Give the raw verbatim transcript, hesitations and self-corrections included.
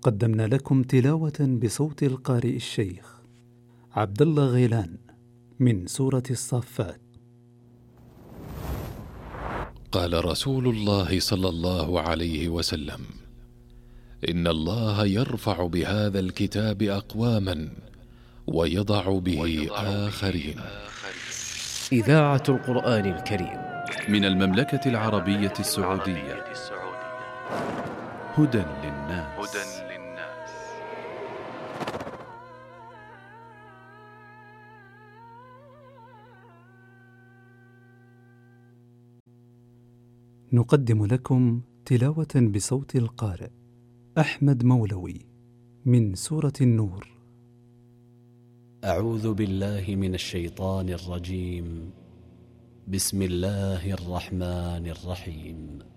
قدمنا لكم تلاوة بصوت القارئ الشيخ عبد الله غيلان من سورة الصافات. قال رسول الله صلى الله عليه وسلم: إن الله يرفع بهذا الكتاب أقواما ويضع به آخرين. إذاعة القرآن الكريم من المملكة العربية السعودية. هدى للناس. نقدم لكم تلاوة بصوت القارئ أحمد مولوي من سورة النور. أعوذ بالله من الشيطان الرجيم. بسم الله الرحمن الرحيم.